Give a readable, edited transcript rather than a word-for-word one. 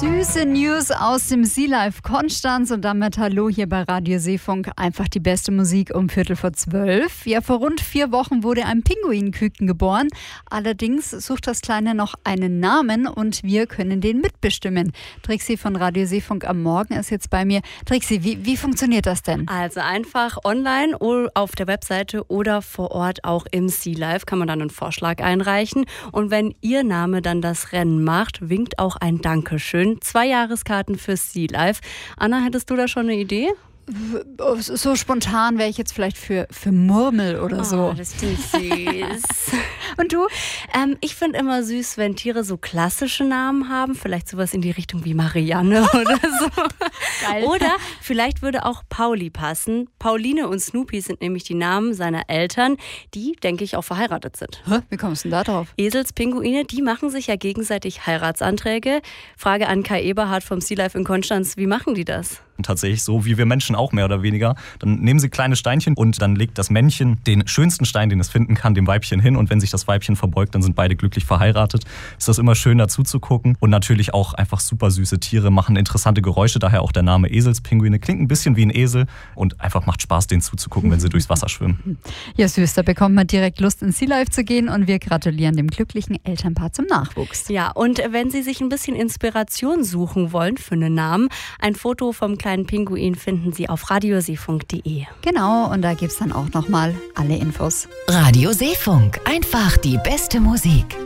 Süße News aus dem Sea Life Konstanz und damit hallo hier bei Radio Seefunk. Einfach die beste Musik um 11:45. Ja, vor rund 4 Wochen wurde ein Pinguinküken geboren. Allerdings sucht das Kleine noch einen Namen und wir können den mitbestimmen. Trixi von Radio Seefunk am Morgen ist jetzt bei mir. Trixi, wie funktioniert das denn? Also einfach online auf der Webseite oder vor Ort auch im Sea Life kann man dann einen Vorschlag einreichen. Und wenn Ihr Name dann das Rennen macht, winkt auch ein Dankeschön. 2 Jahreskarten fürs Sea Life. Anna, hättest du da schon eine Idee? So spontan wäre ich jetzt vielleicht für Murmel oder so. Oh, das klingt süß. Und du? Ich finde immer süß, wenn Tiere so klassische Namen haben. Vielleicht sowas in die Richtung wie Marianne oder so. Geil. Oder vielleicht würde auch Pauli passen. Pauline und Snoopy sind nämlich die Namen seiner Eltern, die, denke ich, auch verheiratet sind. Hä? Wie kommst du denn da drauf? Eselspinguine, die machen sich ja gegenseitig Heiratsanträge. Frage an Kai Eberhardt vom Sea Life in Konstanz. Wie machen die das? Tatsächlich so wie wir Menschen auch mehr oder weniger. Dann nehmen sie kleine Steinchen und dann legt das Männchen den schönsten Stein, den es finden kann, dem Weibchen hin. Und wenn sich das Weibchen verbeugt, dann sind beide glücklich verheiratet. Ist das immer schön dazu zu gucken. Und natürlich auch einfach super süße Tiere, machen interessante Geräusche. Daher auch der Name Eselspinguine. Klingt ein bisschen wie ein Esel und einfach macht Spaß, denen zuzugucken, wenn sie durchs Wasser schwimmen. Ja, süß, da bekommt man direkt Lust, ins Sea Life zu gehen. Und wir gratulieren dem glücklichen Elternpaar zum Nachwuchs. Ja, und wenn Sie sich ein bisschen Inspiration suchen wollen für einen Namen, ein Foto vom kleinen Pinguin finden Sie auf radioseefunk.de. Genau, und da gibt es dann auch nochmal alle Infos. Radio Seefunk, einfach die beste Musik.